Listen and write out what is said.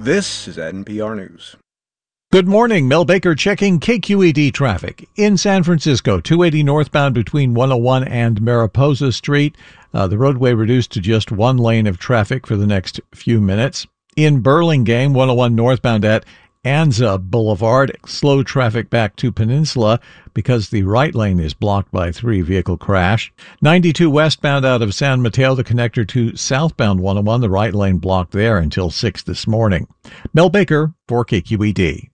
This is NPR News. Good morning. Mel Baker checking KQED traffic. In San Francisco, 280 northbound between 101 and Mariposa Street. The roadway reduced to just one lane of traffic for the next few minutes. In Burlingame, 101 northbound at Anza Boulevard. Slow traffic back to Peninsula because the right lane is blocked by 3-vehicle crash. 92 westbound out of San Mateo, the connector to southbound 101. The right lane blocked there until 6 this morning. Mel Baker for KQED.